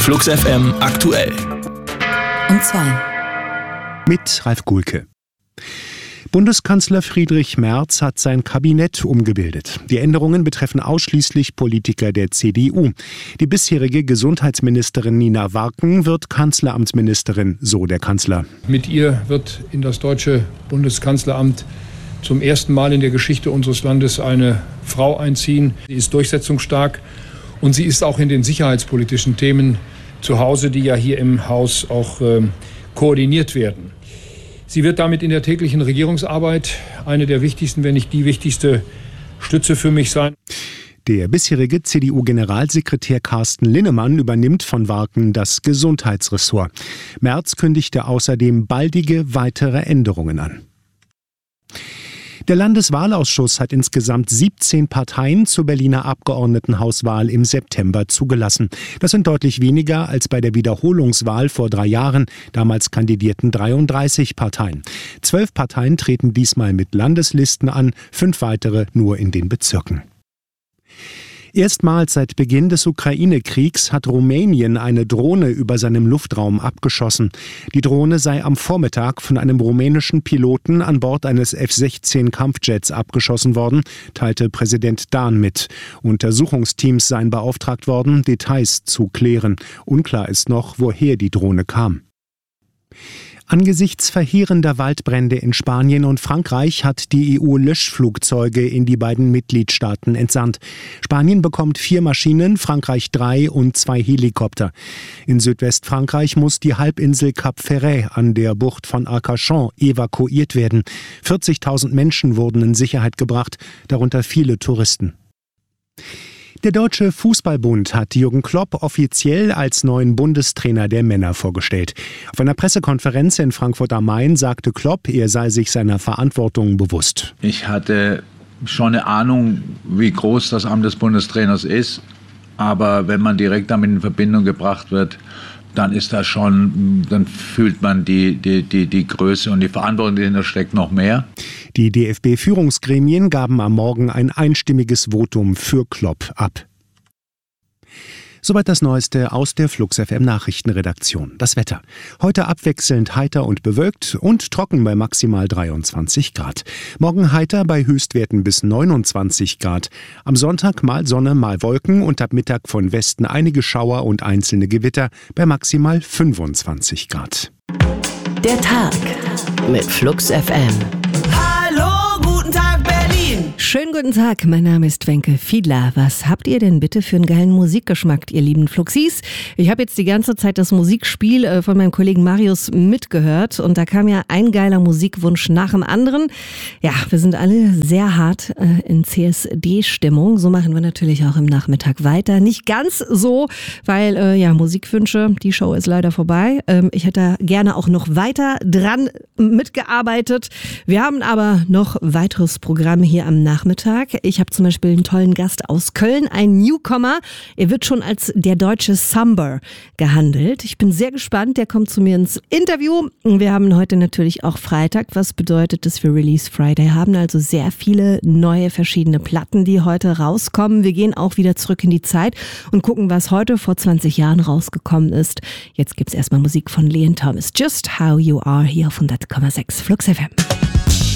Flux FM aktuell. Und zwar mit Ralf Gulke. Bundeskanzler Friedrich Merz hat sein Kabinett umgebildet. Die Änderungen betreffen ausschließlich Politiker der CDU. Die bisherige Gesundheitsministerin Nina Warken wird Kanzleramtsministerin, so der Kanzler. Mit ihr wird in das deutsche Bundeskanzleramt zum ersten Mal in der Geschichte unseres Landes eine Frau einziehen. Sie ist durchsetzungsstark und sie ist auch in den sicherheitspolitischen Themen zu Hause, die ja hier im Haus auch koordiniert werden. Sie wird damit in der täglichen Regierungsarbeit eine der wichtigsten, wenn nicht die wichtigste Stütze für mich sein. Der bisherige CDU-Generalsekretär Carsten Linnemann übernimmt von Warken das Gesundheitsressort. Merz kündigte außerdem baldige weitere Änderungen an. Der Landeswahlausschuss hat insgesamt 17 Parteien zur Berliner Abgeordnetenhauswahl im September zugelassen. Das sind deutlich weniger als bei der Wiederholungswahl vor 3 Jahren. Damals kandidierten 33 Parteien. 12 Parteien treten diesmal mit Landeslisten an, 5 weitere nur in den Bezirken. Erstmals seit Beginn des Ukraine-Kriegs hat Rumänien eine Drohne über seinem Luftraum abgeschossen. Die Drohne sei am Vormittag von einem rumänischen Piloten an Bord eines F-16-Kampfjets abgeschossen worden, teilte Präsident Dahn mit. Untersuchungsteams seien beauftragt worden, Details zu klären. Unklar ist noch, woher die Drohne kam. Angesichts verheerender Waldbrände in Spanien und Frankreich hat die EU Löschflugzeuge in die beiden Mitgliedstaaten entsandt. Spanien bekommt 4 Maschinen, Frankreich 3 und 2 Helikopter. In Südwestfrankreich muss die Halbinsel Cap Ferret an der Bucht von Arcachon evakuiert werden. 40.000 Menschen wurden in Sicherheit gebracht, darunter viele Touristen. Der Deutsche Fußballbund hat Jürgen Klopp offiziell als neuen Bundestrainer der Männer vorgestellt. Auf einer Pressekonferenz in Frankfurt am Main sagte Klopp, er sei sich seiner Verantwortung bewusst. Ich hatte schon eine Ahnung, wie groß das Amt des Bundestrainers ist. Aber wenn man direkt damit in Verbindung gebracht wird, dann ist das schon, dann fühlt man die Größe und die Verantwortung, die dahinter steckt, noch mehr. Die DFB-Führungsgremien gaben am Morgen ein einstimmiges Votum für Klopp ab. Soweit das Neueste aus der Flux FM Nachrichtenredaktion. Das Wetter. Heute abwechselnd heiter und bewölkt und trocken bei maximal 23 Grad. Morgen heiter bei Höchstwerten bis 29 Grad. Am Sonntag mal Sonne, mal Wolken und ab Mittag von Westen einige Schauer und einzelne Gewitter bei maximal 25 Grad. der Tag mit Flux FM. Schönen guten Tag, mein Name ist Wenke Fiedler. Was habt ihr denn bitte für einen geilen Musikgeschmack, ihr lieben Fluxis? Ich habe jetzt die ganze Zeit das Musikspiel von meinem Kollegen Marius mitgehört und da kam ja ein geiler Musikwunsch nach dem anderen. Ja, wir sind alle sehr hart in CSD-Stimmung. So machen wir natürlich auch im Nachmittag weiter. Nicht ganz so, weil Musikwünsche, die Show ist leider vorbei. Ich hätte gerne auch noch weiter dran mitgearbeitet. Wir haben aber noch weiteres Programm hier am Nachmittag. Ich habe zum Beispiel einen tollen Gast aus Köln, ein Newcomer. Er wird schon als der deutsche Summer gehandelt. Ich bin sehr gespannt, der kommt zu mir ins Interview. Wir haben heute natürlich auch Freitag, was bedeutet, dass wir Release Friday haben. Also sehr viele neue verschiedene Platten, die heute rauskommen. Wir gehen auch wieder zurück in die Zeit und gucken, was heute vor 20 Jahren rausgekommen ist. Jetzt gibt es erstmal Musik von Leon Thomas. Just How You Are hier auf 100,6 Flux FM.